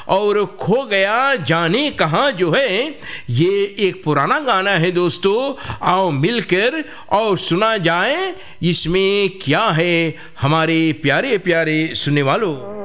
और खो गया जाने कहाँ जो है, ये एक पुराना गाना है दोस्तों। आओ मिलकर और सुना जाए इसमें क्या है हमारे प्यारे प्यारे सुनने वालों।